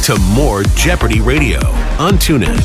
to more Jeopardy Radio on TuneIn.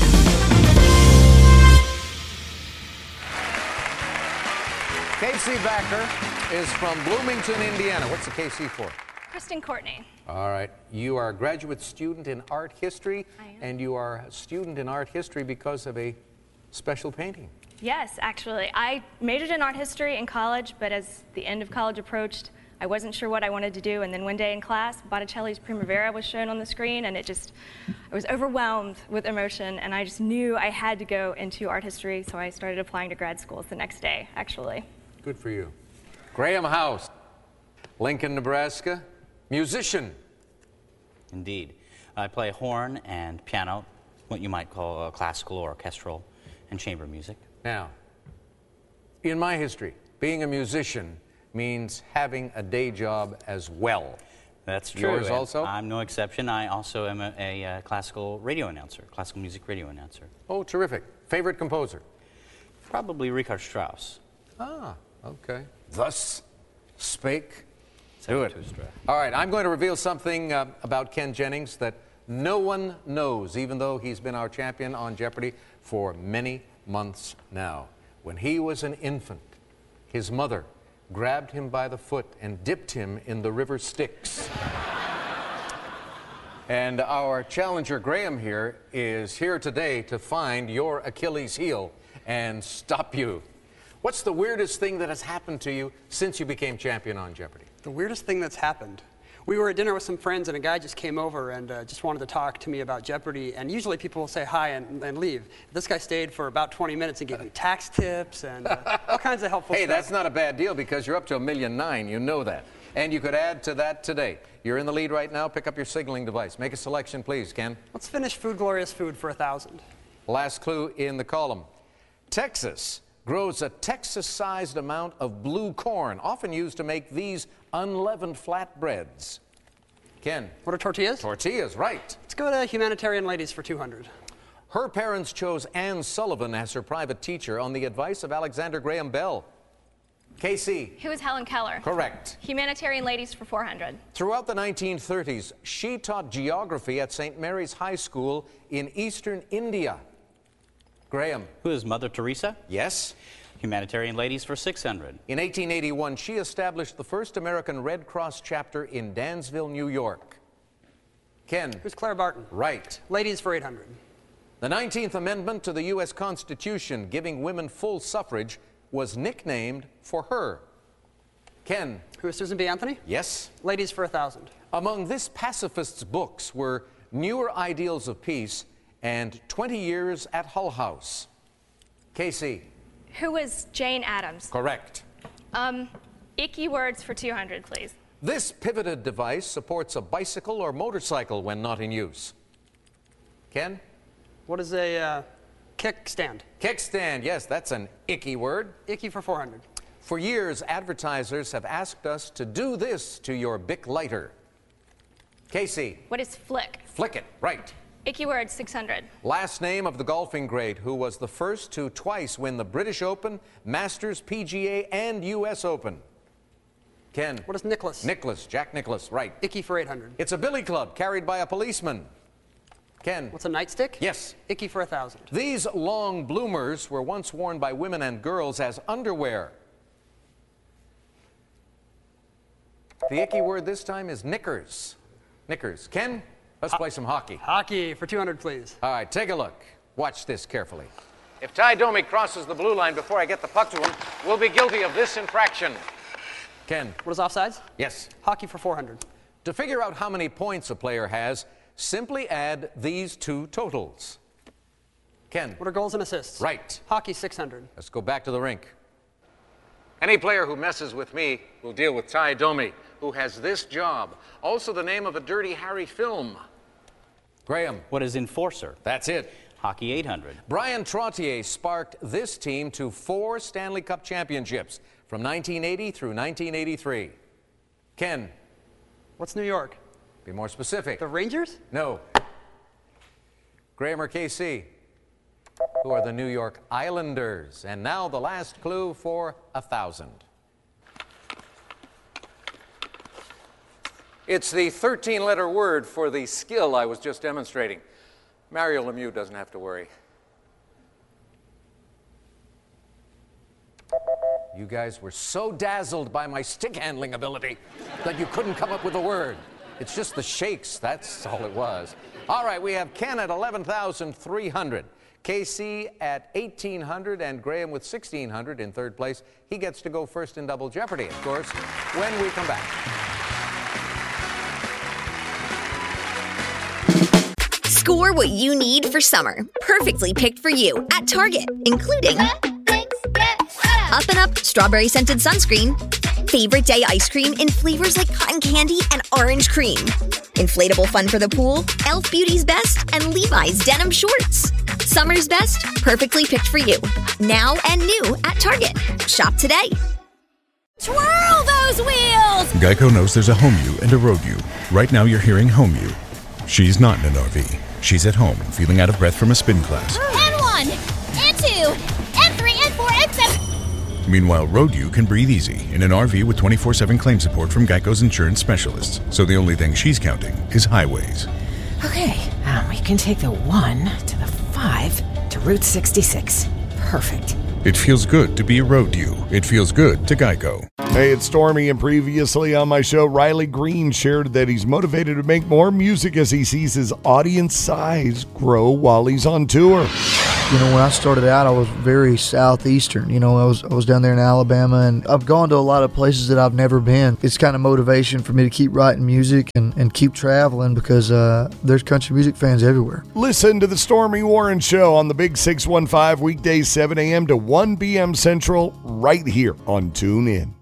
Casey Backer is from Bloomington, Indiana. What's the KC for? Kristen Courtney. All right. You are a graduate student in art history. I am. And you are a student in art history because of a special painting. Yes, actually. I majored in art history in college, but as the end of college approached, I wasn't sure what I wanted to do. And then one day in class, Botticelli's Primavera was shown on the screen, and I was overwhelmed with emotion, and I just knew I had to go into art history, so I started applying to grad schools the next day, actually. Good for you. Graham House, Lincoln, Nebraska, musician. Indeed. I play horn and piano, what you might call classical or orchestral and chamber music. Now, in my history, being a musician means having a day job as well. That's true. Yours also? I'm no exception. I also am a classical radio announcer, classical music radio announcer. Oh, terrific. Favorite composer? Probably Richard Strauss. Ah, okay. Thus spake. Do it. Zarathustra. All right, I'm going to reveal something about Ken Jennings that no one knows, even though he's been our champion on Jeopardy for many months now. When he was an infant, his mother grabbed him by the foot and dipped him in the river Styx. And our challenger, Graham, here is here today to find your Achilles heel and stop you. What's the weirdest thing that has happened to you since you became champion on Jeopardy? The weirdest thing that's happened. We were at dinner with some friends, and a guy just came over and just wanted to talk to me about Jeopardy. And usually people will say hi and leave. This guy stayed for about 20 minutes and gave me tax tips and all kinds of helpful Hey, stuff. that's not a bad deal because you're up to $1.9 million. You know that. And you could add to that today. You're in the lead right now. Pick up your signaling device. Make a selection, please, Ken. Let's finish Food Glorious Food for 1,000. Last clue in the column. Texas grows a Texas-sized amount of blue corn, often used to make these unleavened flatbreads. Ken. What are tortillas? Tortillas, right. Let's go to Humanitarian Ladies for 200. Her parents chose Anne Sullivan as her private teacher on the advice of Alexander Graham Bell. KC. Who is Helen Keller? Correct. Humanitarian Ladies for 400. Throughout the 1930s, she taught geography at St. Mary's High School in eastern India. Graham. Who is Mother Teresa? Yes. Humanitarian Ladies for 600. In 1881, she established the first American Red Cross chapter in Dansville, New York. Ken. Who's Clara Barton? Right. Ladies for 800. The 19th Amendment to the U.S. Constitution, giving women full suffrage, was nicknamed for her. Ken. Who is Susan B. Anthony? Yes. Ladies for 1,000. Among this pacifist's books were Newer Ideals of Peace and 20 Years at Hull House. Casey. Who is Jane Addams? Correct. Icky words for 200, please. This pivoted device supports a bicycle or motorcycle when not in use. Ken? What is a kickstand? Kickstand, yes, that's an icky word. Icky for 400. For years, advertisers have asked us to do this to your Bic lighter. Casey. What is flick? Flick it, right. Icky words 600. Last name of the golfing great who was the first to twice win the British Open, Masters, PGA, and U.S. Open. Ken. What is Nicholas? Nicholas, Jack Nicholas, right. Icky for 800. It's a billy club carried by a policeman. Ken. What's a nightstick? Yes. Icky for 1,000. These long bloomers were once worn by women and girls as underwear. The icky word this time is knickers. Knickers. Ken, let's play some hockey. Hockey for 200, please. All right, take a look. Watch this carefully. If Ty Domi crosses the blue line before I get the puck to him, we'll be guilty of this infraction. Ken. What is offsides? Yes. Hockey for 400. To figure out how many points a player has, simply add these two totals. Ken. What are goals and assists? Right. Hockey 600. Let's go back to the rink. Any player who messes with me will deal with Ty Domi, who has this job. Also the name of a Dirty Harry film. Graham. What is enforcer? That's it. Hockey 800. Brian Trottier sparked this team to 4 Stanley Cup championships from 1980 through 1983. Ken. What's New York? Be more specific. The Rangers? No. Graham or KC? Who are the New York Islanders? And now the last clue for 1,000. It's the 13-letter word for the skill I was just demonstrating. Mario Lemieux doesn't have to worry. You guys were so dazzled by my stick handling ability that you couldn't come up with a word. It's just the shakes, that's all it was. All right, we have Ken at 11,300, KC at 1,800, and Graham with 1,600 in third place. He gets to go first in Double Jeopardy, of course, when we come back. Score what you need for summer. Perfectly picked for you at Target, including Up and Up Strawberry Scented Sunscreen, Favorite Day Ice Cream in flavors like cotton candy and orange cream, Inflatable Fun for the Pool, Elf Beauty's Best, and Levi's Denim Shorts. Summer's best, perfectly picked for you. Now and new at Target. Shop today. Twirl those wheels! Geico knows there's a home you and a road you. Right now you're hearing home you. She's not in an RV. She's at home, feeling out of breath from a spin class. And 1, and 2, and 3, and 4, and 7. Meanwhile, road you can breathe easy in an RV with 24/7 claim support from Geico's insurance specialists. So the only thing she's counting is highways. Okay, we can take the 1 to the 5 to Route 66. Perfect. It feels good to be a road you. It feels good to Geico. Hey, it's Stormy, and previously on my show, Riley Green shared that he's motivated to make more music as he sees his audience size grow while he's on tour. You know, when I started out, I was very southeastern. You know, I was down there in Alabama, and I've gone to a lot of places that I've never been. It's kind of motivation for me to keep writing music and keep traveling because there's country music fans everywhere. Listen to the Stormy Warren Show on the Big 615 weekdays 7 a.m. to 1 p.m. Central right here on TuneIn.